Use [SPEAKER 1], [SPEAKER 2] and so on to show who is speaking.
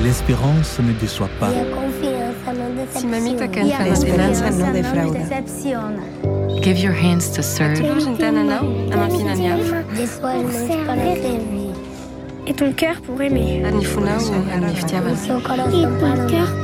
[SPEAKER 1] l'espérance ne déçoit pas.
[SPEAKER 2] Si mamita kan fa l'esperanza no defrauda.
[SPEAKER 3] Give your hands to serve.
[SPEAKER 4] Et ton cœur pour aimer.
[SPEAKER 2] Et ton cœur